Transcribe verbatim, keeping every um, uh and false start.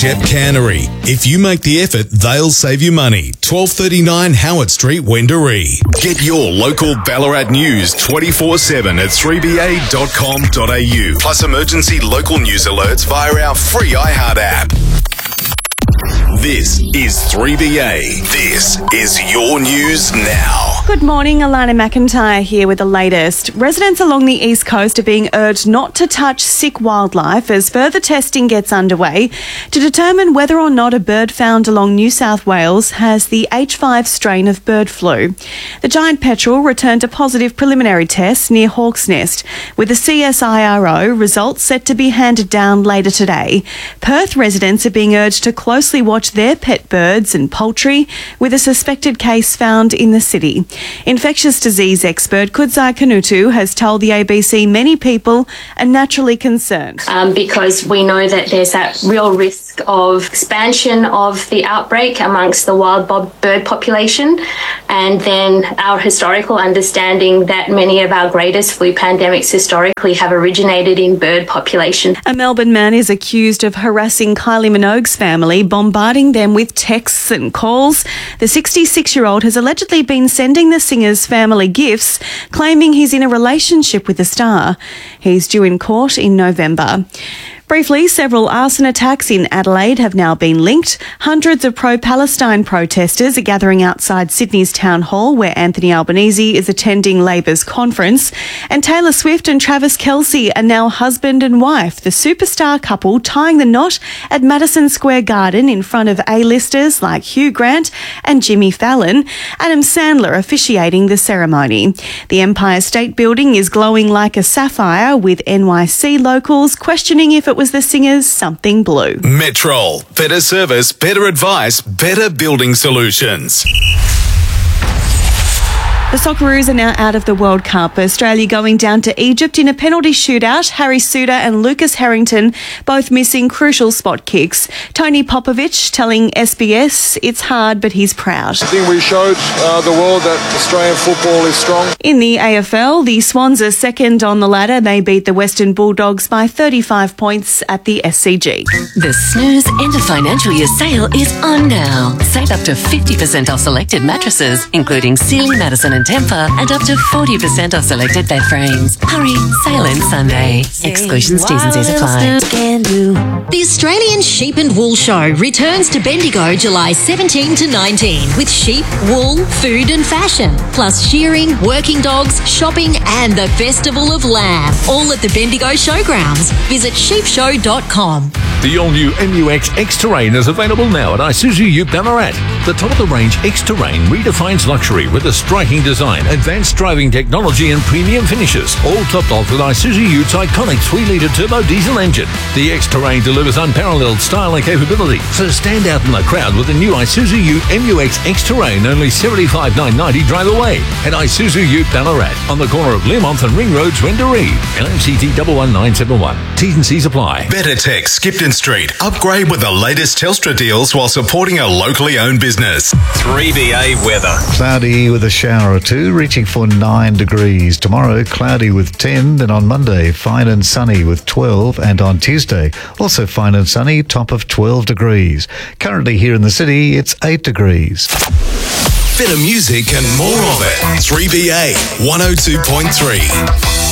Shep Cannery. If you make the effort, they'll save you money. twelve thirty-nine Howard Street, Wendouree. Get your local Ballarat news twenty-four seven at three b a dot com dot a u. Plus emergency local news alerts via our free iHeart app. This is three B A. This is your news now. Good morning, Alana McIntyre here with the latest. Residents along the East Coast are being urged not to touch sick wildlife as further testing gets underway to determine whether or not a bird found along New South Wales has the H five strain of bird flu. The giant petrel returned a positive preliminary test near Hawk's Nest, with the C S I R O results set to be handed down later today. Perth residents are being urged to closely watch their pet birds and poultry, with a suspected case found in the city. Infectious disease expert Kudzai Kanutu has told the A B C many people are naturally concerned. Um, because we know that there's that real risk of expansion of the outbreak amongst the wild bob bird population, and then our historical understanding that many of our greatest flu pandemics historically have originated in bird population. A Melbourne man is accused of harassing Kylie Minogue's family, bombarding them with texts and calls. The sixty-six-year-old has allegedly been sending the singer's family gifts, claiming he's in a relationship with the star. He's due in court in November. Briefly, several arson attacks in Adelaide have now been linked. Hundreds of pro-Palestine protesters are gathering outside Sydney's Town Hall, where Anthony Albanese is attending Labor's conference. And Taylor Swift and Travis Kelce are now husband and wife, the superstar couple tying the knot at Madison Square Garden in front of A-listers like Hugh Grant and Jimmy Fallon. Adam Sandler officiating the ceremony. The Empire State Building is glowing like a sapphire, with N Y C locals questioning if it was the singer's Something Blue. Metrol. Better service, better advice, better building solutions. The Socceroos are now out of the World Cup. Australia going down to Egypt in a penalty shootout. Harry Suter and Lucas Harrington both missing crucial spot kicks. Tony Popovich telling S B S it's hard, but he's proud. I think we showed uh, the world that Australian football is strong. In the A F L, the Swans are second on the ladder. They beat the Western Bulldogs by thirty-five points at the S C G. The Snooze End of Financial Year sale is on now. Save up to fifty percent off selected mattresses, including Sealy, Madison and Tempur, and up to forty percent off selected bed frames. Hurry, sale ends Sunday. Exclusions, T's and C's apply. The Australian Sheep and Wool Show returns to Bendigo July seventeenth to nineteenth with sheep, wool, food and fashion, plus shearing, working dogs, shopping and the Festival of Lamb, all at the Bendigo Showgrounds. Visit sheep show dot com. The all-new M U X X-Terrain is available now at Isuzu Ute Ballarat. The top-of-the-range X-Terrain redefines luxury with a striking design, advanced driving technology and premium finishes, all topped off with Isuzu Ute's iconic three litre turbo diesel engine. The X-Terrain delivers unparalleled style and capability, so stand out in the crowd with the new Isuzu Ute M U X X-Terrain, only seventy-five thousand nine hundred ninety drive away, at Isuzu Ute Ballarat, on the corner of Learmonth and Ring Roads, Wendouree. L M C T one one nine seven one. T's and C's apply. Better Tech, Skipton Street. Upgrade with the latest Telstra deals while supporting a locally owned business. three B A weather. Cloudy with a shower or two, reaching for nine degrees. Tomorrow, cloudy with ten. Then on Monday, fine and sunny with twelve. And on Tuesday, also fine and sunny, top of twelve degrees. Currently here in the city, it's eight degrees. Better music and more of it. three B A one oh two point three.